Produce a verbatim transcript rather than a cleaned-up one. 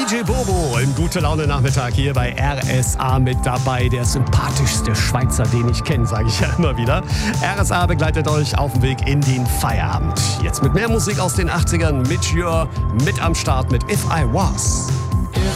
J Bobo im Gute-Laune-Nachmittag hier bei R S A mit dabei. Der sympathischste Schweizer, den ich kenne, sage ich ja immer wieder. R S A begleitet euch auf dem Weg in den Feierabend. Jetzt mit mehr Musik aus den achtzigern mit Jör, mit am Start mit If I Was.